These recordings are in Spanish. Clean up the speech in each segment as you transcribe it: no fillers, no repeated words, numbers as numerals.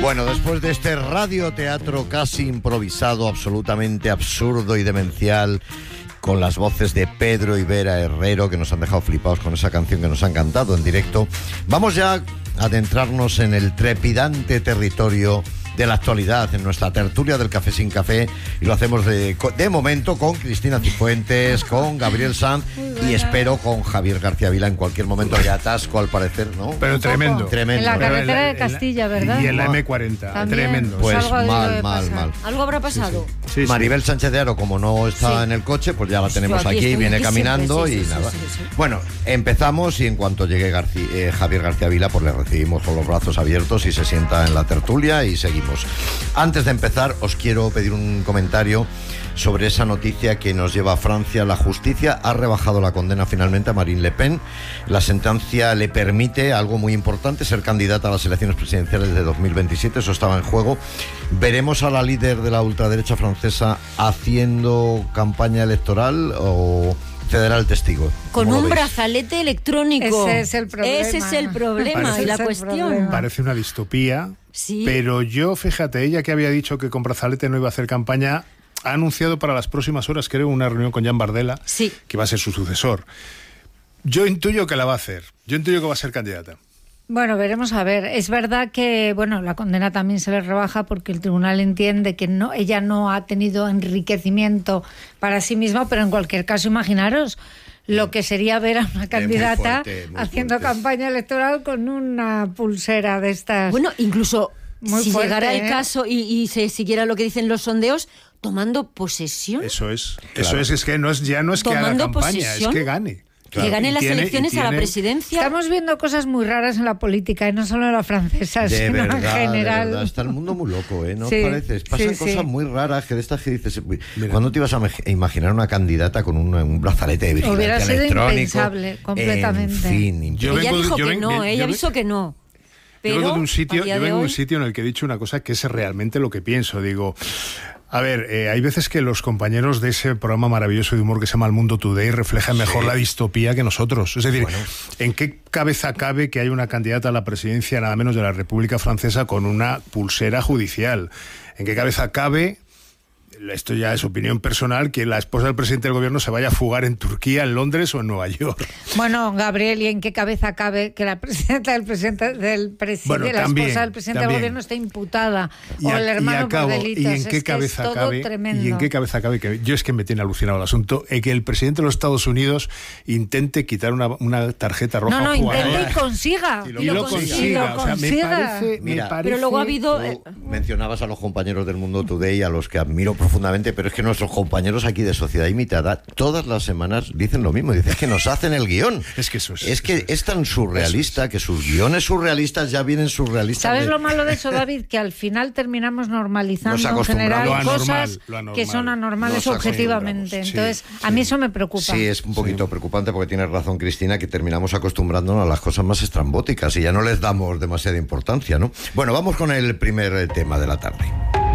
Bueno, después de este radioteatro casi improvisado, absolutamente absurdo y demencial, con las voces de Pedro y Vera Herrero, que nos han dejado flipados con esa canción que nos han cantado en directo, vamos ya a adentrarnos en el trepidante territorio de la actualidad, en nuestra tertulia del Café sin Café, y lo hacemos de momento con Cristina Cifuentes, con Gabriel Sanz y espero con Javier García Vila. En cualquier momento hay atasco, al parecer, ¿no? Pero tremendo. En la carretera de Castilla, ¿verdad? Y en la M40, ¿también? tremendo. Pues mal. ¿Algo habrá pasado? Sí. Maribel Sánchez de Haro, como no está en el coche, pues ya la tenemos aquí, viene caminando y nada. Sí. Bueno, empezamos y en cuanto llegue Javier García Vila, pues le recibimos con los brazos abiertos y se sienta en la tertulia y seguimos. Antes de empezar, os quiero pedir un comentario sobre esa noticia que nos lleva a Francia. La justicia ha rebajado la condena finalmente a Marine Le Pen. La sentencia le permite algo muy importante, ser candidata a las elecciones presidenciales de 2027. Eso estaba en juego. ¿Veremos a la líder de la ultraderecha francesa haciendo campaña electoral o cederá el testigo? Con un brazalete electrónico. Ese es el problema. Y la cuestión. Parece una distopía, sí. Pero yo, fíjate, ella que había dicho que con brazalete no iba a hacer campaña, ha anunciado para las próximas horas, creo, una reunión con Jan Bardella, sí, que va a ser su sucesor. Yo intuyo que la va a hacer. Yo intuyo que va a ser candidata. Bueno, veremos a ver. Es verdad que, la condena también se le rebaja porque el tribunal entiende que ella no ha tenido enriquecimiento para sí misma, pero en cualquier caso, imaginaros lo que sería ver a una candidata muy haciendo fuerte. Campaña electoral con una pulsera de estas. Bueno, incluso Muy si fuerte, llegara el caso y se siguiera lo que dicen los sondeos, tomando posesión. Eso es. Claro. Eso es que ya no es que haga Tomando campaña, posesión. es que gane. Que gane las elecciones a la tiene... presidencia. Estamos viendo cosas muy raras en la política, y no solo en la francesa, De sino verdad, en general. de verdad, está el mundo muy loco, ¿no? Sí, Parece, pasan sí, cosas sí. muy raras que de estas que dices. ¿Cuándo te ibas a imaginar una candidata con un brazalete de vigilancia Hubiera sido electrónico? impensable, completamente. En fin, Ella dijo que no, ella avisó que no. Pero Yo vengo de un hoy... sitio en el que he dicho una cosa que es realmente lo que pienso. Digo, a ver, hay veces que los compañeros de ese programa maravilloso de humor que se llama El Mundo Today reflejan mejor la distopía que nosotros. Es decir, ¿en qué cabeza cabe que haya una candidata a la presidencia nada menos de la República Francesa con una pulsera judicial? ¿En qué cabeza cabe, esto ya es opinión personal, que la esposa del presidente del gobierno se vaya a fugar en Turquía, en Londres o en Nueva York? Bueno, Gabriel, ¿y en qué cabeza cabe que la presidenta la esposa del presidente del gobierno esté imputada? O el hermano por delitos. ¿Y en qué cabeza cabe? Tremendo. ¿Y en qué cabeza cabe? Que yo es que me tiene alucinado el asunto, que el presidente de los Estados Unidos intente quitar una tarjeta roja. No, intente y consiga. Y lo consiga. O sea, me parece... Pero luego ha habido... mencionabas a los compañeros del Mundo Today, a los que admiro profundamente, pero es que nuestros compañeros aquí de Sociedad Imitada todas las semanas dicen lo mismo, dicen que nos hacen el guión. Es que eso es. Es que es tan surrealista que sus guiones surrealistas ya vienen surrealistas. ¿Sabes lo malo de eso, David? Que al final terminamos normalizando en general cosas que son anormales objetivamente. Entonces, a mí eso me preocupa. Sí, es un poquito preocupante porque tienes razón, Cristina, que terminamos acostumbrándonos a las cosas más estrambóticas y ya no les damos demasiada importancia, ¿no? Bueno, vamos con el primer tema de la tarde.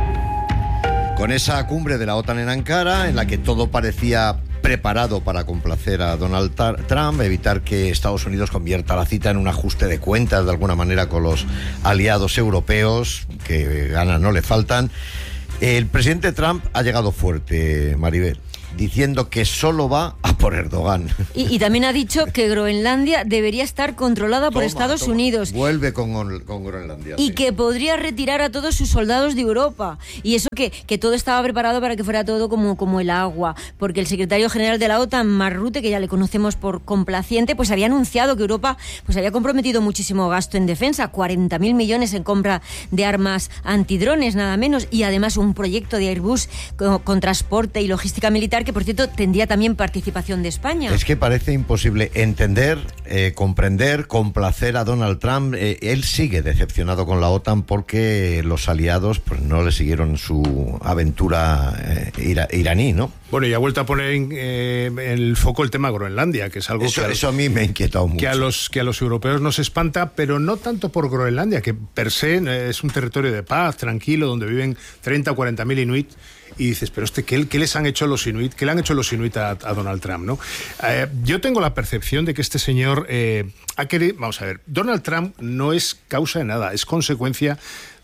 Con esa cumbre de la OTAN en Ankara, en la que todo parecía preparado para complacer a Donald Trump, evitar que Estados Unidos convierta la cita en un ajuste de cuentas de alguna manera con los aliados europeos, que ganas no le faltan, el presidente Trump ha llegado fuerte, Maribel, diciendo que solo va a por Erdogan. Y también ha dicho que Groenlandia debería estar controlada por Estados Unidos. Vuelve con Groenlandia. Y que podría retirar a todos sus soldados de Europa. Y eso que todo estaba preparado para que fuera todo como el agua. Porque el secretario general de la OTAN, Mark Rutte, que ya le conocemos por complaciente, pues había anunciado que Europa pues había comprometido muchísimo gasto en defensa, 40.000 millones en compra de armas antidrones, nada menos. Y además un proyecto de Airbus con transporte y logística militar que, por cierto, tendría también participación de España. Es que parece imposible entender, comprender, complacer a Donald Trump. Él sigue decepcionado con la OTAN porque los aliados pues no le siguieron su aventura iraní, ¿no? Bueno, y ha vuelto a poner en el foco el tema Groenlandia, que es algo eso a mí me ha inquietado mucho. Que a los europeos nos espanta, pero no tanto por Groenlandia, que per se es un territorio de paz, tranquilo, donde viven 30 o 40.000 inuit. Y dices, pero ¿qué les han hecho los inuit? ¿Qué le han hecho los inuit a Donald Trump, no? Yo tengo la percepción de que este señor ha querido... Vamos a ver, Donald Trump no es causa de nada, es consecuencia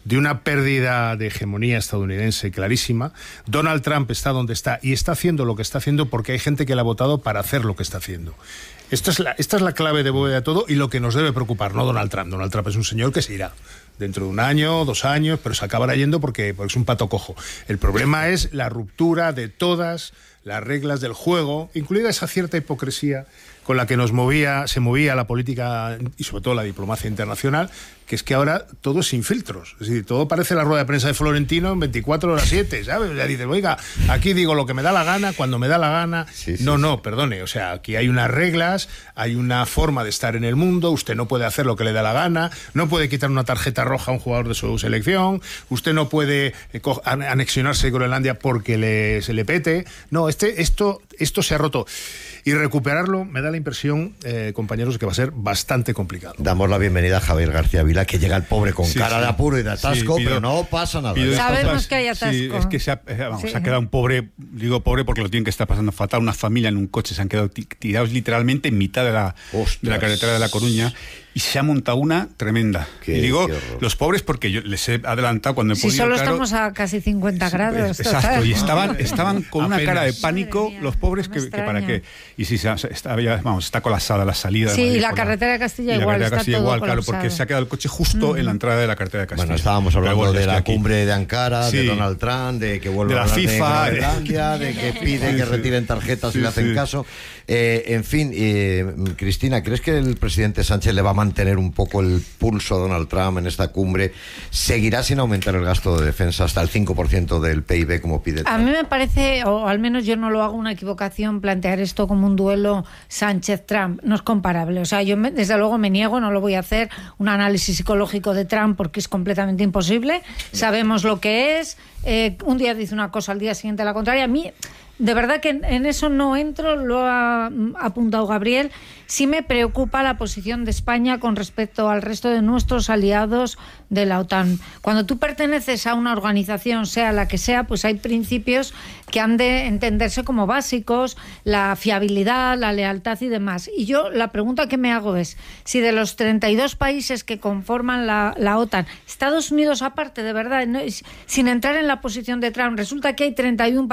de una pérdida de hegemonía estadounidense clarísima. Donald Trump está donde está y está haciendo lo que está haciendo porque hay gente que le ha votado para hacer lo que está haciendo. Esta es la clave de bóveda de todo y lo que nos debe preocupar, no Donald Trump. Donald Trump es un señor que se irá dentro de 1 año, 2 años, pero se acabará yendo porque es un pato cojo. El problema es la ruptura de todas las reglas del juego, incluida esa cierta hipocresía con la que se movía la política y sobre todo la diplomacia internacional, que es que ahora todo es sin filtros. Es decir, todo parece la rueda de prensa de Florentino en 24/7, ¿sabes? Ya dices, oiga, aquí digo lo que me da la gana, cuando me da la gana. Sí, no, perdone, o sea, aquí hay unas reglas, hay una forma de estar en el mundo, usted no puede hacer lo que le da la gana, no puede quitar una tarjeta roja a un jugador de su selección, usted no puede anexionarse Groenlandia porque se le pete. No, esto se ha roto. Y recuperarlo me da la impresión, compañeros, que va a ser bastante complicado. Damos la bienvenida a Javier García Vila, que llega el pobre con cara de apuro y de atasco, pero no pasa nada. Sabemos que hay atasco. Sí, es que se ha quedado un pobre, digo pobre porque lo tienen que estar pasando fatal, una familia en un coche, se han quedado tirados literalmente en mitad de la carretera de La Coruña. Y se ha montado una tremenda. Y digo, los pobres, porque yo les he adelantado cuando he podido. Si solo estamos a casi 50 grados. Exacto, y estaban con una cara de pánico, los pobres, que para qué. Y sí, está colapsada la salida. Sí, y la carretera de Castilla igual. La carretera de Castilla igual, claro, porque se ha quedado el coche justo en la entrada de la carretera de Castilla. Bueno, estábamos hablando de la cumbre de Ankara, de Donald Trump, de que vuelva a la FIFA, de Groenlandia, de que piden que retiren tarjetas si le hacen caso. En fin, Cristina, ¿crees que el presidente Sánchez le va a mantener un poco el pulso a Donald Trump en esta cumbre? ¿Seguirá sin aumentar el gasto de defensa hasta el 5% del PIB como pide Trump? A mí me parece, o al menos yo no lo hago una equivocación, plantear esto como un duelo Sánchez-Trump. No es comparable. O sea, yo desde luego me niego, no lo voy a hacer, un análisis psicológico de Trump porque es completamente imposible. Sabemos lo que es. Un día dice una cosa, al día siguiente la contraria. A mí, de verdad que en eso no entro, lo ha apuntado Gabriel. Sí me preocupa la posición de España con respecto al resto de nuestros aliados de la OTAN. Cuando tú perteneces a una organización, sea la que sea, pues hay principios que han de entenderse como básicos, la fiabilidad, la lealtad y demás. Y yo la pregunta que me hago es, si de los 32 países que conforman la OTAN, Estados Unidos aparte, de verdad, no, sin entrar en la posición de Trump, resulta que hay 31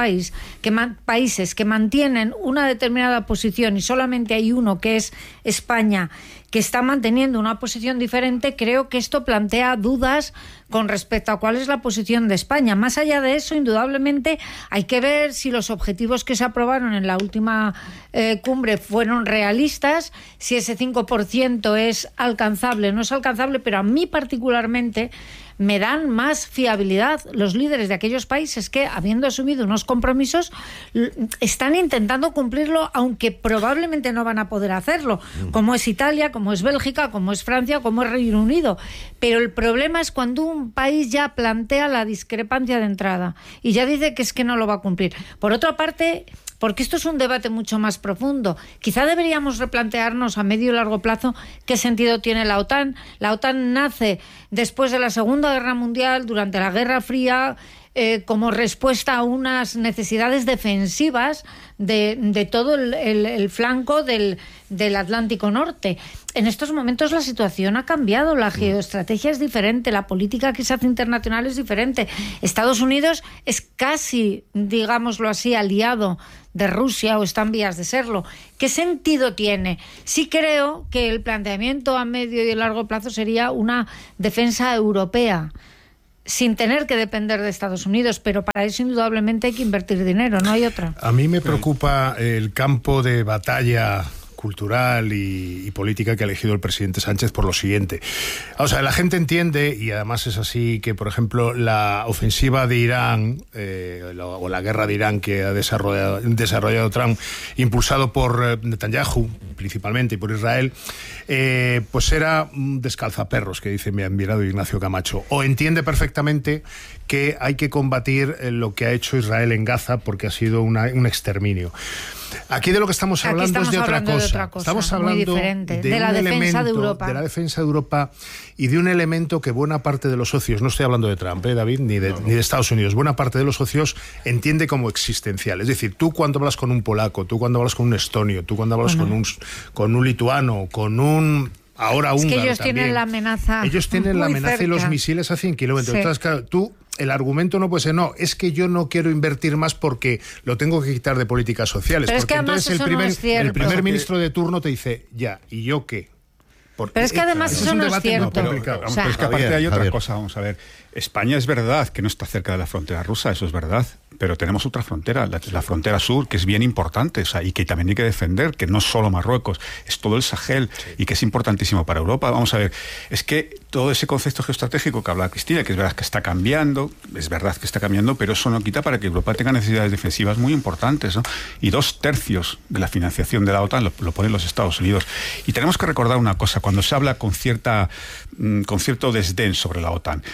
países que mantienen una determinada posición y solamente hay uno, que es España, que está manteniendo una posición diferente. Creo que esto plantea dudas con respecto a cuál es la posición de España. Más allá de eso, indudablemente, hay que ver si los objetivos que se aprobaron en la última cumbre fueron realistas, si ese 5% es alcanzable. No es alcanzable, pero a mí particularmente me dan más fiabilidad los líderes de aquellos países que, habiendo asumido unos compromisos, están intentando cumplirlo, aunque probablemente no van a poder hacerlo, como es Italia, como es Bélgica, como es Francia, como es Reino Unido. Pero el problema es cuando un país ya plantea la discrepancia de entrada y ya dice que es que no lo va a cumplir. Por otra parte, porque esto es un debate mucho más profundo, quizá deberíamos replantearnos a medio y largo plazo qué sentido tiene la OTAN. La OTAN nace después de la Segunda Guerra Mundial, durante la Guerra Fría, como respuesta a unas necesidades defensivas de todo el flanco del Atlántico Norte. En estos momentos la situación ha cambiado, la geoestrategia es diferente, la política que se hace internacional es diferente. Estados Unidos es casi, digámoslo así, aliado de Rusia, o está en vías de serlo. ¿Qué sentido tiene? Sí creo que el planteamiento a medio y largo plazo sería una defensa europea, sin tener que depender de Estados Unidos, pero para eso indudablemente hay que invertir dinero, no hay otra. A mí me preocupa el campo de batalla cultural y política que ha elegido el presidente Sánchez por lo siguiente. O sea, la gente entiende, y además es así, que por ejemplo la ofensiva de Irán o la guerra de Irán que ha desarrollado Trump, impulsado por Netanyahu principalmente y por Israel, pues era un descalzaperros, que dice mi admirado Ignacio Camacho, o entiende perfectamente que hay que combatir lo que ha hecho Israel en Gaza porque ha sido un exterminio. Aquí de lo que estamos hablando es de otra cosa. Estamos hablando de la defensa de Europa. De la defensa de Europa y de un elemento que buena parte de los socios, no estoy hablando de Trump, David, ni de Estados Unidos, buena parte de los socios entiende como existencial. Es decir, tú cuando hablas con un polaco, tú cuando hablas con un estonio, tú cuando hablas con un lituano, con un ahora húngaro. Es que ellos también. tienen la amenaza. Ellos tienen la amenaza cerca. y los misiles a 100 kilómetros. Sí. Entonces, claro, el argumento no puede ser, no, es que yo no quiero invertir más porque lo tengo que quitar de políticas sociales. Pero es porque que además entonces eso no es cierto. el primer ministro de turno te dice, ya, ¿y yo qué? Porque pero es que además eso no es cierto. Complicado. O sea, pero es que aparte hay otra Javier. cosa, vamos a ver. España es verdad que no está cerca de la frontera rusa, eso es verdad, pero tenemos otra frontera, la frontera sur, que es bien importante, o sea, y que también hay que defender, que no es solo Marruecos, es todo el Sahel, y que es importantísimo para Europa. Vamos a ver, es que todo ese concepto geoestratégico que habla Cristina, que es verdad que está cambiando, pero eso no quita para que Europa tenga necesidades defensivas muy importantes, ¿no? Y 2/3 de la financiación de la OTAN lo ponen los Estados Unidos. Y tenemos que recordar una cosa, cuando se habla con cierto desdén sobre la OTAN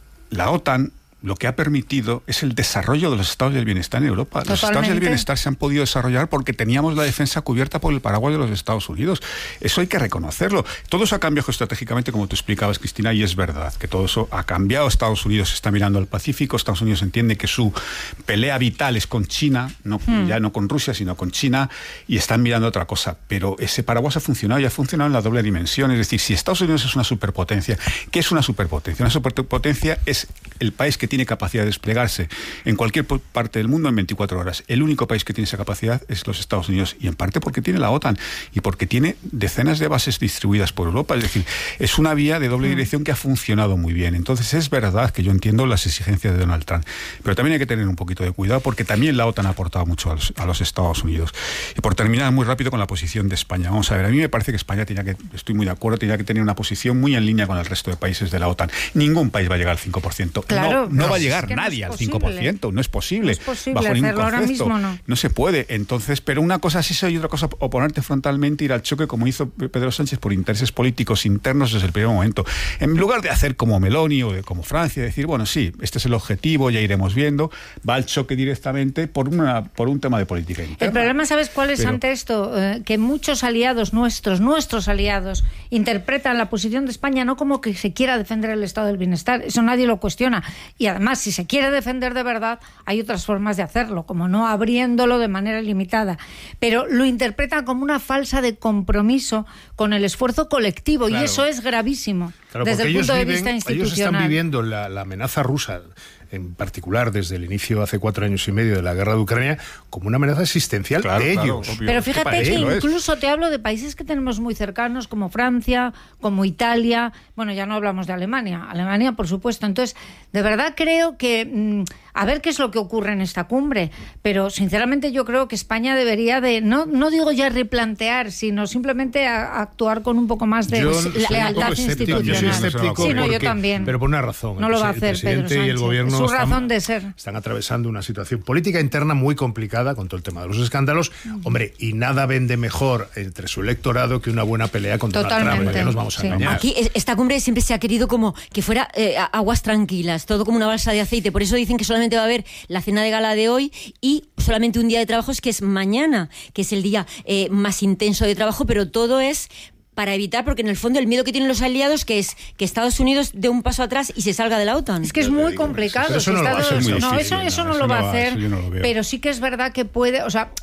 lo que ha permitido es el desarrollo de los estados del bienestar en Europa. Los estados del bienestar se han podido desarrollar porque teníamos la defensa cubierta por el paraguas de los Estados Unidos. Eso hay que reconocerlo. Todo eso ha cambiado geoestratégicamente, como tú explicabas, Cristina, y es verdad que todo eso ha cambiado. Estados Unidos está mirando al Pacífico, Estados Unidos entiende que su pelea vital es con China, ya no con Rusia, sino con China, y están mirando otra cosa. Pero ese paraguas ha funcionado y ha funcionado en la doble dimensión. Es decir, si Estados Unidos es una superpotencia, ¿qué es una superpotencia? Una superpotencia es el país que tiene capacidad de desplegarse en cualquier parte del mundo en 24 horas. El único país que tiene esa capacidad es los Estados Unidos, y en parte porque tiene la OTAN y porque tiene decenas de bases distribuidas por Europa. Es decir, es una vía de doble dirección que ha funcionado muy bien. Entonces es verdad que yo entiendo las exigencias de Donald Trump, pero también hay que tener un poquito de cuidado porque también la OTAN ha aportado mucho a los Estados Unidos. Y por terminar muy rápido con la posición de España. Vamos a ver, a mí me parece que España estoy muy de acuerdo, tenía que tener una posición muy en línea con el resto de países de la OTAN. Ningún país va a llegar al 5%. Claro, no va a llegar es que nadie no al es 5%, no es posible. No es posible bajo ningún hacerlo ahora concepto. mismo, no. Se puede. Entonces, pero una cosa es eso y otra cosa oponerte frontalmente, ir al choque como hizo Pedro Sánchez por intereses políticos internos desde el primer momento. En lugar de hacer como Meloni o como Francia, decir, bueno, sí, este es el objetivo, ya iremos viendo, va al choque directamente por un tema de política interna. El problema, ¿sabes cuál es ante esto? Que muchos aliados nuestros aliados, interpretan la posición de España no como que se quiera defender el estado del bienestar. Eso nadie lo cuestiona. Y además, si se quiere defender de verdad, hay otras formas de hacerlo, como no abriéndolo de manera limitada. Pero lo interpretan como una falsa de compromiso con el esfuerzo colectivo, claro. Y eso es gravísimo, claro, desde el punto de vista institucional. Ellos están viviendo la amenaza rusa, en particular desde el inicio hace 4 años y medio de la guerra de Ucrania, como una amenaza existencial de ellos. Obvio. Pero fíjate que incluso te hablo de países que tenemos muy cercanos, como Francia, como Italia, bueno, ya no hablamos de Alemania, por supuesto. Entonces, de verdad creo que, a ver qué es lo que ocurre en esta cumbre, pero sinceramente yo creo que España debería de, no digo ya replantear, sino simplemente actuar con un poco más de lealtad institucional. Yo soy escéptico, sí, yo también. Pero por una razón. No lo va a hacer el presidente Pedro y el gobierno su razón de ser. Están atravesando una situación política interna muy complicada con todo el tema de los escándalos. Hombre, y nada vende mejor entre su electorado que una buena pelea contra Donald Trump. Ya nos vamos a engañar. Aquí esta cumbre siempre se ha querido como que fuera aguas tranquilas, todo como una balsa de aceite. Por eso dicen que solamente va a haber la cena de gala de hoy y solamente un día de trabajo, que es mañana, que es el día más intenso de trabajo, pero todo es para evitar, porque en el fondo el miedo que tienen los aliados que es que Estados Unidos dé un paso atrás y se salga de la OTAN. Es que es muy complicado. Eso no lo va a hacer. Eso no lo va a hacer, pero sí que es verdad que puede, o sea,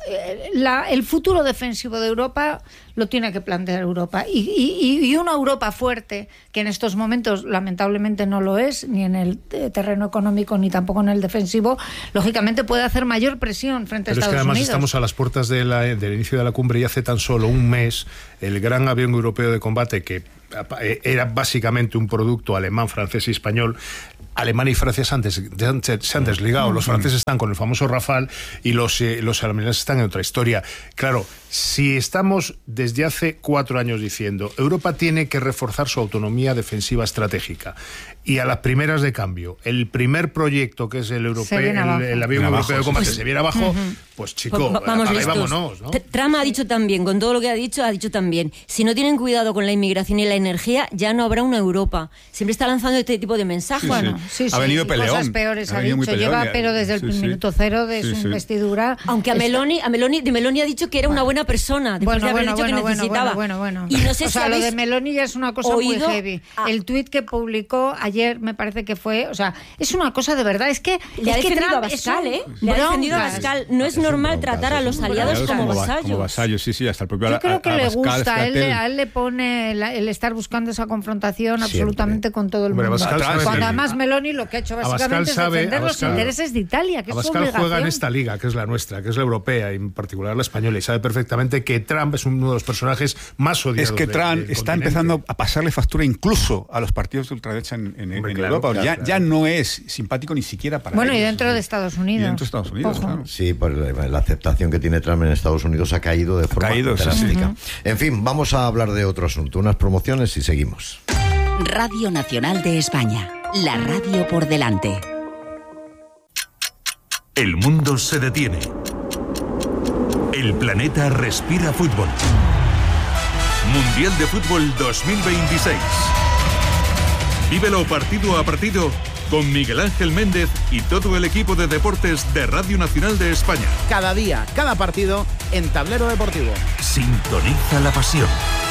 el futuro defensivo de Europa lo tiene que plantear Europa y una Europa fuerte, que en estos momentos lamentablemente no lo es, ni en el terreno económico ni tampoco en el defensivo, lógicamente puede hacer mayor presión frente a Estados Unidos. Pero es que además estamos a las puertas del inicio de la cumbre y hace tan solo un mes el gran avión europeo de combate, que era básicamente un producto alemán, francés y español. Alemania y Francia se han desligado. Los franceses están con el famoso Rafale y los alemanes están en otra historia. Claro, si estamos desde hace 4 años diciendo Europa tiene que reforzar su autonomía defensiva estratégica, y a las primeras de cambio el primer proyecto, que es el avión europeo de combate, se viene abajo, pues chico, vámonos, ¿no? Trump ha dicho también, con todo lo que ha dicho también, si no tienen cuidado con la inmigración y la energía, ya no habrá una Europa. Siempre está lanzando este tipo de mensajes. Bueno, ha venido peleón. Cosas peores ha dicho. Peleón, lleva pero desde el minuto cero de su investidura. Aunque de Meloni ha dicho que era una buena persona. Después de haber dicho que necesitaba. Bueno. Y no sé si lo de Meloni ya es una cosa muy heavy. El tuit que publicó ayer me parece que fue, o sea, es una cosa de verdad. Es que le ha defendido a Bascal, Le ha defendido a Bascal. No es normal tratar a los aliados como vasallos. Como vasallos, sí, hasta el propio. Yo creo que le gusta. A él le pone el estar buscando esa confrontación absolutamente con todo el mundo. Cuando además Meloni lo que ha hecho básicamente es defender los intereses de Italia, que es su obligación. Juega en esta liga, que es la nuestra, que es la europea, y en particular la española, y sabe perfectamente que Trump es uno de los personajes más odiados. Es que Trump está empezando a pasarle factura incluso a los partidos de ultraderecha en Europa. Ya no es simpático ni siquiera para ellos. Y dentro de Estados Unidos. Claro. Sí, pues la aceptación que tiene Trump en Estados Unidos ha caído de forma drástica. En fin, vamos a hablar de otro asunto, unas promociones y seguimos. Radio Nacional de España, la radio por delante. El mundo se detiene. El planeta respira fútbol. Mundial de Fútbol 2026. Vívelo partido a partido con Miguel Ángel Méndez y todo el equipo de deportes de Radio Nacional de España. Cada día, cada partido en Tablero Deportivo. Sintoniza la pasión.